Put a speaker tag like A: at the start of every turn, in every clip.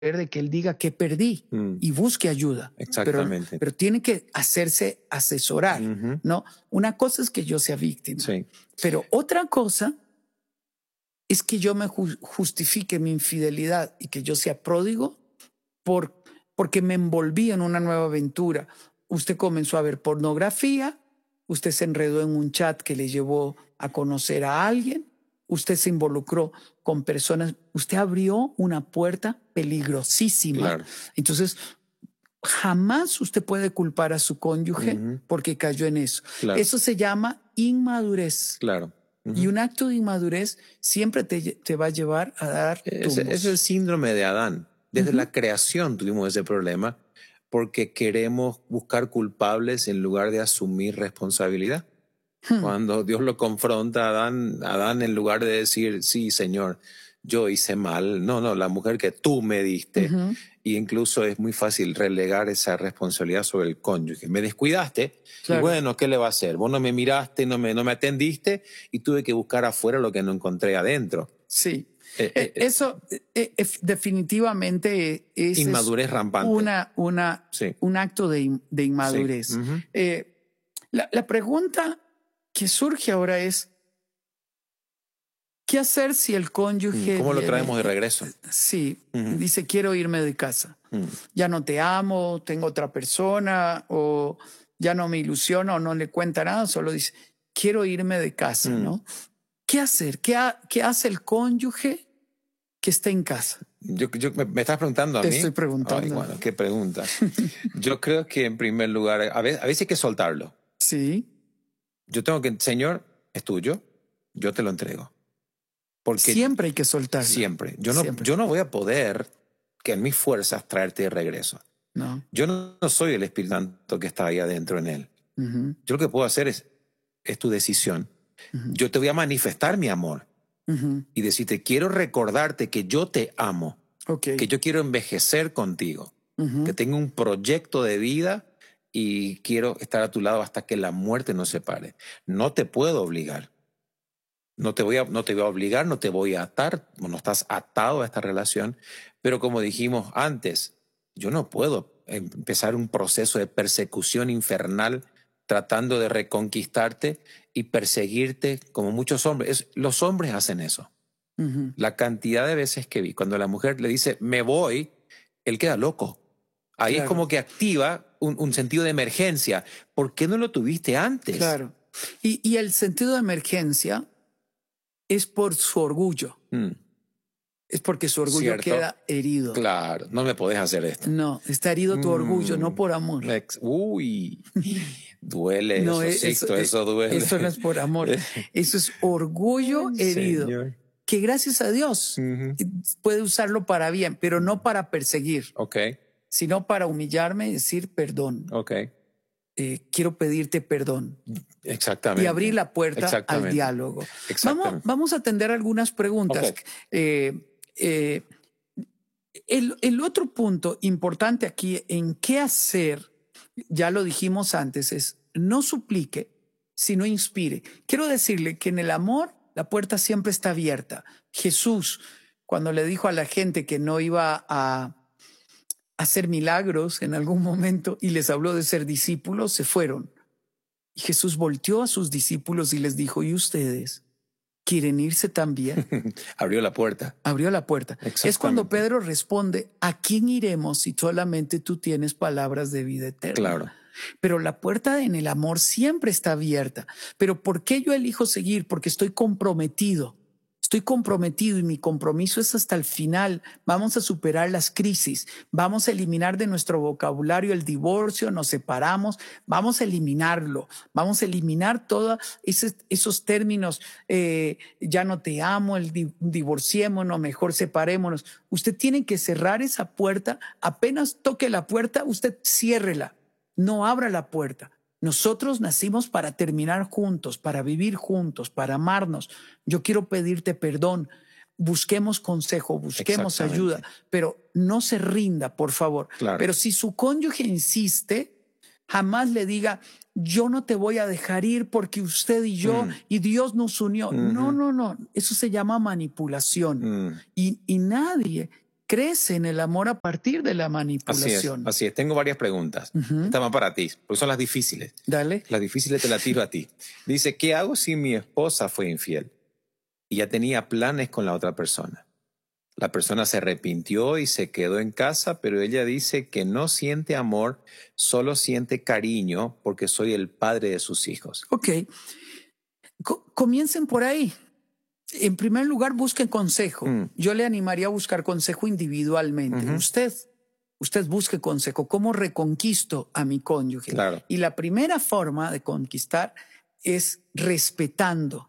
A: de que él diga que perdí y busque ayuda.
B: Exactamente.
A: Pero tiene que hacerse asesorar, ¿no? Una cosa es que yo sea víctima,
B: Sí.
A: pero otra cosa es que yo me justifique mi infidelidad y que yo sea pródigo porque me envolví en una nueva aventura. Usted comenzó a ver pornografía, usted se enredó en un chat que le llevó a conocer a alguien, usted se involucró con personas, usted abrió una puerta peligrosísima.
B: Claro.
A: Entonces, jamás usted puede culpar a su cónyuge porque cayó en eso.
B: Claro.
A: Eso se llama inmadurez.
B: Claro.
A: Y un acto de inmadurez siempre te va a llevar a dar tumbos.
B: Es el síndrome de Adán. Desde la creación tuvimos ese problema porque queremos buscar culpables en lugar de asumir responsabilidad. Cuando Dios lo confronta a Adán en lugar de decir, sí, Señor, yo hice mal. No, la mujer que tú me diste. Y incluso es muy fácil relegar esa responsabilidad sobre el cónyuge. Me descuidaste. Claro. Y bueno, ¿qué le va a hacer? Vos no me miraste, no me atendiste y tuve que buscar afuera lo que no encontré adentro.
A: Sí. Eso definitivamente es
B: inmadurez rampante.
A: Sí. Un acto de inmadurez. Sí. La pregunta que surge ahora es, ¿qué hacer si el cónyuge...
B: ¿Cómo lo traemos de regreso?
A: Sí, dice, quiero irme de casa. Ya no te amo, tengo otra persona, o ya no me ilusiona o no le cuenta nada, solo dice, quiero irme de casa, ¿no? ¿Qué hacer? ¿Qué hace el cónyuge que está en casa?
B: ¿Me estás preguntando a mí?
A: Te estoy preguntando.
B: Ay, bueno, qué pregunta. Yo creo que en primer lugar, a veces hay que soltarlo.
A: Sí.
B: Yo tengo que, Señor, es tuyo, yo te lo entrego. Porque
A: siempre hay que soltarlo.
B: Siempre. Yo no voy a poder, que en mis fuerzas, traerte de regreso.
A: No.
B: Yo no soy el Espíritu Santo que está ahí adentro en él. Yo lo que puedo hacer es tu decisión. Yo te voy a manifestar mi amor y decirte, quiero recordarte que yo te amo, que yo quiero envejecer contigo, que tengo un proyecto de vida y quiero estar a tu lado hasta que la muerte nos separe. No te puedo obligar. No te voy a obligar, no te voy a atar, no estás atado a esta relación, pero como dijimos antes, yo no puedo empezar un proceso de persecución infernal tratando de reconquistarte y perseguirte como muchos hombres. Los hombres hacen eso. La cantidad de veces que vi, cuando la mujer le dice, me voy, él queda loco. Ahí es como que activa un sentido de emergencia. ¿Por qué no lo tuviste antes?
A: Claro. Y el sentido de emergencia es por su orgullo. Es porque su orgullo queda herido.
B: Claro, no me podés hacer esto.
A: No, está herido tu orgullo, no por amor.
B: Uy, duele
A: no,
B: eso duele.
A: Eso no es por amor, eso es orgullo herido. Señor. Que gracias a Dios puede usarlo para bien, pero no para perseguir, sino para humillarme y decir perdón. Quiero pedirte perdón.
B: Exactamente.
A: Y abrir la puerta al diálogo. Vamos a atender algunas preguntas. El otro punto importante aquí en qué hacer, ya lo dijimos antes, es no suplique, sino inspire. Quiero decirle que en el amor la puerta siempre está abierta. Jesús, cuando le dijo a la gente que no iba a hacer milagros en algún momento y les habló de ser discípulos, se fueron. Y Jesús volteó a sus discípulos y les dijo, ¿y ustedes quieren irse también?
B: Abrió la puerta.
A: Abrió la puerta. Es cuando Pedro responde, ¿a quién iremos si solamente tú tienes palabras de vida eterna?
B: Claro.
A: Pero la puerta en el amor siempre está abierta. ¿Pero por qué yo elijo seguir? Porque estoy comprometido. Estoy comprometido y mi compromiso es hasta el final. Vamos a superar las crisis. Vamos a eliminar de nuestro vocabulario el divorcio, nos separamos. Vamos a eliminarlo. Vamos a eliminar todos esos términos. Ya no te amo, divorciémonos, mejor separémonos. Usted tiene que cerrar esa puerta. Apenas toque la puerta, usted ciérrela. No abra la puerta. Nosotros nacimos para terminar juntos, para vivir juntos, para amarnos. Yo quiero pedirte perdón. Busquemos consejo, busquemos ayuda, pero no se rinda, por favor.
B: Claro.
A: Pero si su cónyuge insiste, jamás le diga, yo no te voy a dejar ir porque usted y yo y Dios nos unió. No. Eso se llama manipulación. Y nadie crece en el amor a partir de la manipulación.
B: Así es. Tengo varias preguntas. Esta va para ti, porque son las difíciles.
A: Dale.
B: Las difíciles te las tiro a ti. Dice, ¿qué hago si mi esposa fue infiel y ya tenía planes con la otra persona? La persona se arrepintió y se quedó en casa, pero ella dice que no siente amor, solo siente cariño porque soy el padre de sus hijos.
A: Ok. Comiencen por ahí. En primer lugar, busquen consejo. Yo le animaría a buscar consejo individualmente.
B: Ujú.
A: Usted busque consejo. ¿Cómo reconquisto a mi cónyuge?
B: Claro.
A: Y la primera forma de conquistar es respetando.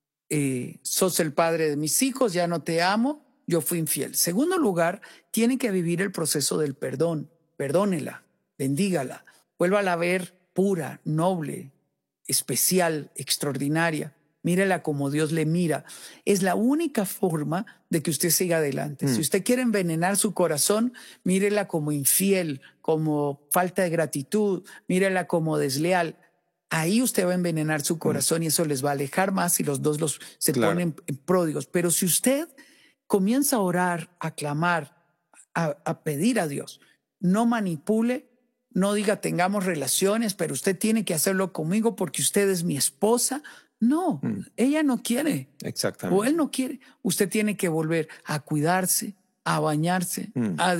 A: Sos el padre de mis hijos, ya no te amo, yo fui infiel. Segundo lugar, tiene que vivir el proceso del perdón. Perdónela, bendígala, vuélvala a ver pura, noble, especial, extraordinaria. Mírela como Dios le mira. Es la única forma de que usted siga adelante. Si usted quiere envenenar su corazón, mírela como infiel, como falta de gratitud, mírela como desleal. Ahí usted va a envenenar su corazón y eso les va a alejar más y los dos se ponen pródigos. Pero si usted comienza a orar, a clamar, a pedir a Dios, no manipule, no diga tengamos relaciones, pero usted tiene que hacerlo conmigo porque usted es mi esposa. No, ella no quiere.
B: Exactamente.
A: O él no quiere. Usted tiene que volver a cuidarse, a bañarse,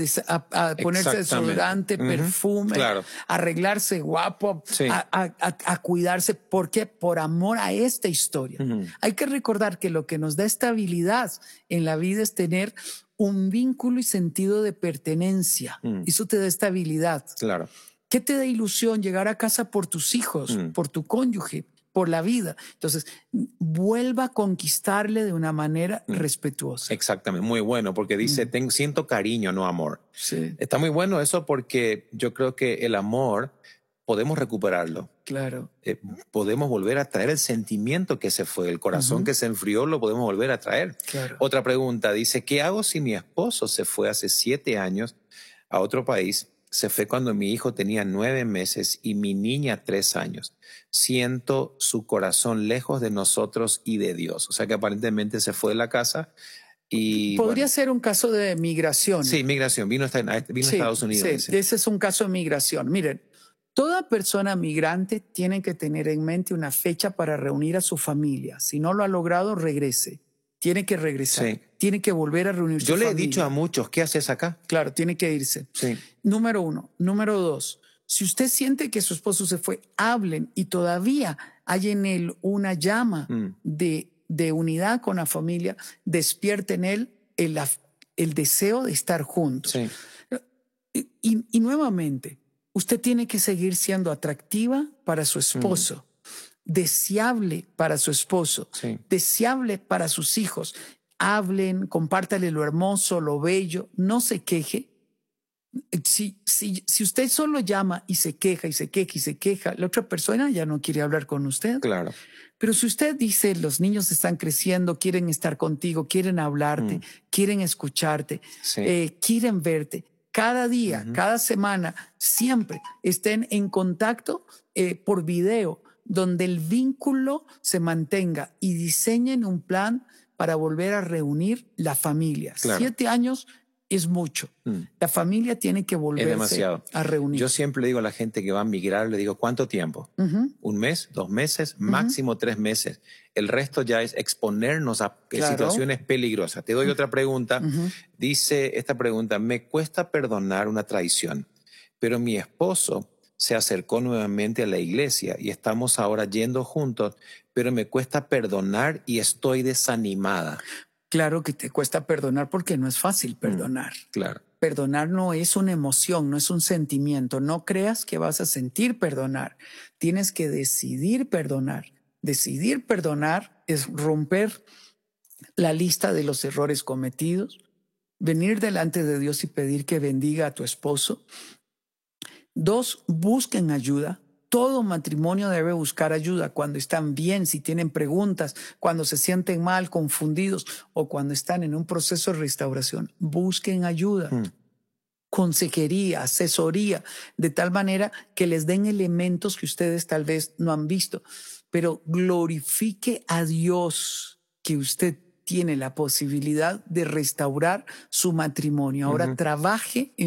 A: a ponerse desodorante, perfume,
B: Claro.
A: arreglarse guapo,
B: Sí.
A: a cuidarse. ¿Por qué? Por amor a esta historia. Hay que recordar que lo que nos da estabilidad en la vida es tener un vínculo y sentido de pertenencia. Eso te da estabilidad.
B: Claro.
A: ¿Qué te da ilusión? Llegar a casa por tus hijos, por tu cónyuge, por la vida. Entonces, vuelva a conquistarle de una manera respetuosa.
B: Exactamente, muy bueno, porque dice, siento cariño, no amor.
A: Sí,
B: Está muy bueno eso porque yo creo que el amor podemos recuperarlo.
A: claro.
B: Podemos volver a traer el sentimiento que se fue, el corazón que se enfrió, lo podemos volver a traer.
A: Claro.
B: Otra pregunta, dice, ¿qué hago si mi esposo se fue hace 7 años a otro país? Se fue cuando mi hijo tenía 9 meses y mi niña 3 años. Siento su corazón lejos de nosotros y de Dios. O sea que aparentemente se fue de la casa y...
A: Podría ser un caso de migración.
B: Sí, migración. Vino a Estados Unidos.
A: Sí,
B: Dice.
A: ese es un caso de migración. Miren, toda persona migrante tiene que tener en mente una fecha para reunir a su familia. Si no lo ha logrado, regrese. Tiene que regresar.
B: Sí.
A: Tiene que volver a reunir su
B: Yo le
A: familia.
B: he dicho a muchos, ¿qué haces acá?
A: Claro, tiene que irse.
B: Sí.
A: Número 1. Número 2. Si usted siente que su esposo se fue, hablen y todavía hay en él una llama de unidad con la familia, despierte en él el deseo de estar juntos.
B: Sí.
A: Y nuevamente, usted tiene que seguir siendo atractiva para su esposo, deseable para su esposo, deseable para sus hijos. Hablen, compártale lo hermoso, lo bello, no se queje. Si usted solo llama y se queja y se queja y se queja, la otra persona ya no quiere hablar con usted.
B: Claro.
A: Pero si usted dice, los niños están creciendo, quieren estar contigo, quieren hablarte, quieren escucharte, quieren verte, cada día, cada semana, siempre estén en contacto por video, donde el vínculo se mantenga y diseñen un plan para volver a reunir la familia.
B: Claro.
A: 7 años es mucho. La familia tiene que volverse a reunir.
B: Yo siempre le digo a la gente que va a migrar, le digo, ¿cuánto tiempo? 1 mes, 2 meses, máximo 3 meses. El resto ya es exponernos a situaciones peligrosas. Te doy otra pregunta. Dice esta pregunta, me cuesta perdonar una traición, pero mi esposo se acercó nuevamente a la iglesia y estamos ahora yendo juntos, pero me cuesta perdonar y estoy desanimada.
A: Claro que te cuesta perdonar porque no es fácil perdonar.
B: Claro.
A: Perdonar no es una emoción, no es un sentimiento. No creas que vas a sentir perdonar. Tienes que decidir perdonar. Decidir perdonar es romper la lista de los errores cometidos, venir delante de Dios y pedir que bendiga a tu esposo. 2, busquen ayuda. Todo matrimonio debe buscar ayuda cuando están bien, si tienen preguntas, cuando se sienten mal, confundidos o cuando están en un proceso de restauración. Busquen ayuda, consejería, asesoría, de tal manera que les den elementos que ustedes tal vez no han visto. Pero glorifique a Dios que usted tiene la posibilidad de restaurar su matrimonio. Ahora trabaje en